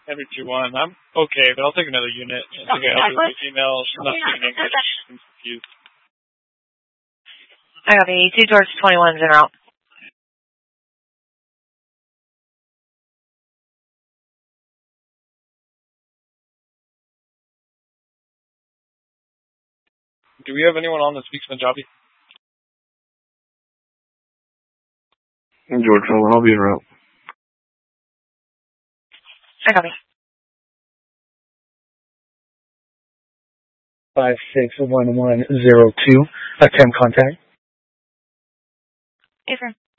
Heavy 2-1. I'm okay, but I'll take another unit. I think I help with the female. She's not speaking English. I'm confused. I copy. 2 towards 21s en route. Do we have anyone on that speaks Punjabi? George Owen, I'll be en route. I copy. 561102. Attempt contact. Affirm.